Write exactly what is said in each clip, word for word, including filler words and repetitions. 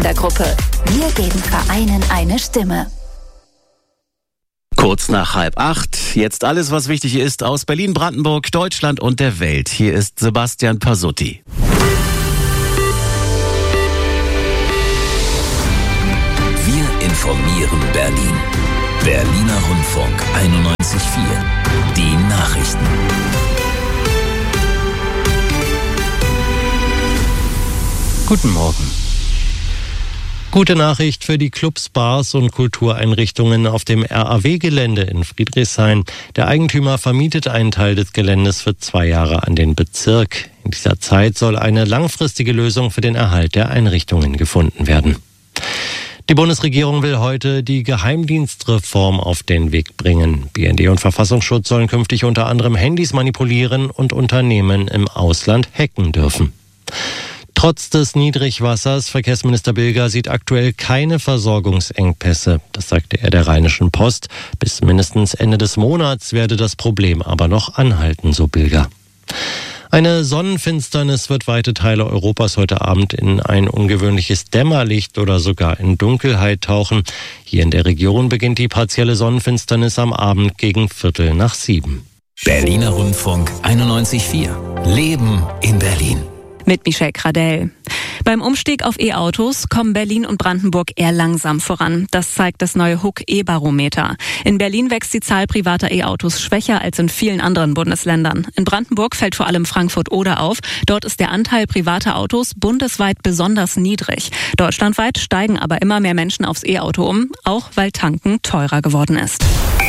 der Gruppe. Wir geben Vereinen eine Stimme. Kurz nach halb acht. Jetzt alles, was wichtig ist aus Berlin, Brandenburg, Deutschland und der Welt. Hier ist Sebastian Pasutti. Wir informieren Berlin. Berliner Rundfunk einundneunzig Komma vier. Die Nachrichten. Guten Morgen. Gute Nachricht für die Clubs, Bars und Kultureinrichtungen auf dem R A W-Gelände in Friedrichshain. Der Eigentümer vermietet einen Teil des Geländes für zwei Jahre an den Bezirk. In dieser Zeit soll eine langfristige Lösung für den Erhalt der Einrichtungen gefunden werden. Die Bundesregierung will heute die Geheimdienstreform auf den Weg bringen. B N D und Verfassungsschutz sollen künftig unter anderem Handys manipulieren und Unternehmen im Ausland hacken dürfen. Trotz des Niedrigwassers, Verkehrsminister Bilger sieht aktuell keine Versorgungsengpässe. Das sagte er der Rheinischen Post. Bis mindestens Ende des Monats werde das Problem aber noch anhalten, so Bilger. Eine Sonnenfinsternis wird weite Teile Europas heute Abend in ein ungewöhnliches Dämmerlicht oder sogar in Dunkelheit tauchen. Hier in der Region beginnt die partielle Sonnenfinsternis am Abend gegen Viertel nach sieben. Berliner Rundfunk einundneunzig Komma vier. Leben in Berlin. Mit Michelle Kradell. Beim Umstieg auf E-Autos kommen Berlin und Brandenburg eher langsam voran. Das zeigt das neue Huck E-Barometer. In Berlin wächst die Zahl privater E-Autos schwächer als in vielen anderen Bundesländern. In Brandenburg fällt vor allem Frankfurt-Oder auf. Dort ist der Anteil privater Autos bundesweit besonders niedrig. Deutschlandweit steigen aber immer mehr Menschen aufs E-Auto um, auch weil Tanken teurer geworden ist.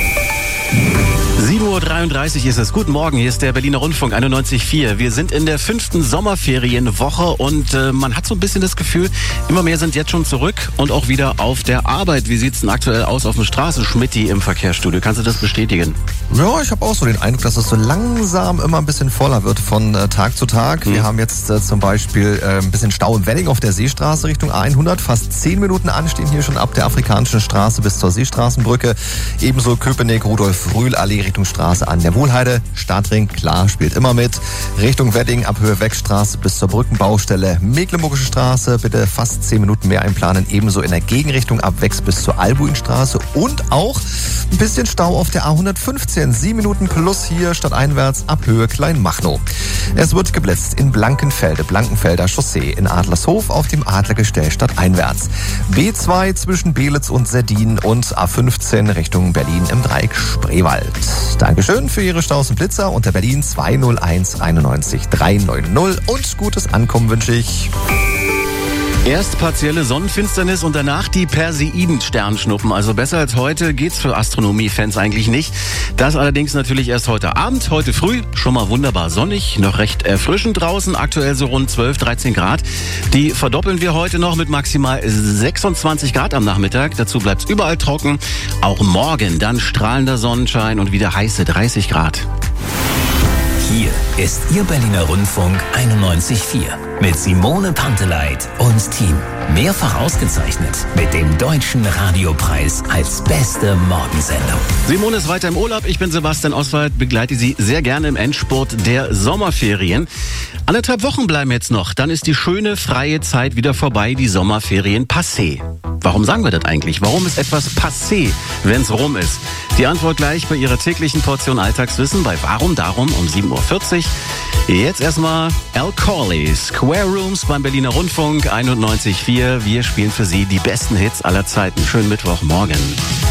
sieben Uhr dreiunddreißig ist es. Guten Morgen, hier ist der Berliner Rundfunk einundneunzig Komma vier. Wir sind in der fünften Sommerferienwoche und äh, man hat so ein bisschen das Gefühl, immer mehr sind jetzt schon zurück und auch wieder auf der Arbeit. Wie sieht's denn aktuell aus auf der Straße, Schmitty im Verkehrsstudio? Kannst du das bestätigen? Ja, ich habe auch so den Eindruck, dass es so langsam immer ein bisschen voller wird von äh, Tag zu Tag. Mhm. Wir haben jetzt äh, zum Beispiel äh, ein bisschen Stau in Wedding auf der Seestraße Richtung A hundert. Fast zehn Minuten anstehen hier schon ab der Afrikanischen Straße bis zur Seestraßenbrücke. Ebenso Köpenick, Rudolf-Rühl-Allee Richtung Straße an der Wohlheide. Stadtring, klar, spielt immer mit. Richtung Wedding ab Höhe Wegstraße bis zur Brückenbaustelle. Mecklenburgische Straße, bitte fast zehn Minuten mehr einplanen. Ebenso in der Gegenrichtung ab Wex bis zur Albuinstraße. Und auch ein bisschen Stau auf der A hundertfünfzehn. sieben Minuten plus hier stadteinwärts ab Höhe Kleinmachnow. Es wird geblitzt in Blankenfelde, Blankenfelder Chaussee, in Adlershof auf dem Adlergestell stadteinwärts. B zwei zwischen Belitz und Seddin und A fünfzehn Richtung Berlin im Dreieck Spreewald. Dankeschön für Ihre Staus und Blitzer unter Berlin zwei null eins einundneunzig dreihundertneunzig und gutes Ankommen wünsche ich. Erst partielle Sonnenfinsternis und danach die Perseiden-Sternschnuppen. Also besser als heute geht's für Astronomie-Fans eigentlich nicht. Das allerdings natürlich erst heute Abend, heute früh. Schon mal wunderbar sonnig, noch recht erfrischend draußen. Aktuell so rund zwölf, dreizehn Grad. Die verdoppeln wir heute noch mit maximal sechsundzwanzig Grad am Nachmittag. Dazu bleibt's überall trocken. Auch morgen dann strahlender Sonnenschein und wieder heiße dreißig Grad. Hier ist Ihr Berliner Rundfunk einundneunzig Komma vier mit Simone Panteleit und Team. Mehrfach ausgezeichnet mit dem Deutschen Radiopreis als beste Morgensendung. Simone ist weiter im Urlaub. Ich bin Sebastian Oswald, begleite Sie sehr gerne im Endspurt der Sommerferien. Anderthalb Wochen bleiben jetzt noch. Dann ist die schöne, freie Zeit wieder vorbei, die Sommerferien passé. Warum sagen wir das eigentlich? Warum ist etwas passé, wenn es rum ist? Die Antwort gleich bei Ihrer täglichen Portion Alltagswissen bei Warum Darum um sieben Uhr vierzig. Jetzt erstmal Al Corley, Square Rooms beim Berliner Rundfunk einundneunzig Komma vier. Wir spielen für Sie die besten Hits aller Zeiten. Schönen Mittwochmorgen.